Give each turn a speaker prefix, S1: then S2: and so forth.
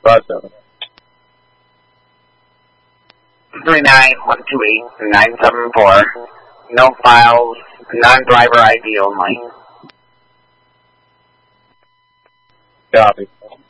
S1: 5-7.
S2: 39128-974. No files, non-driver ID only.
S1: Copy.